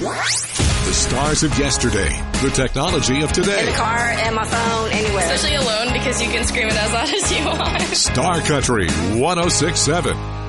The stars of yesterday, the technology of today. In the car, and my phone, anywhere. Especially alone because you can scream it as loud as you want. Star Country 106.7.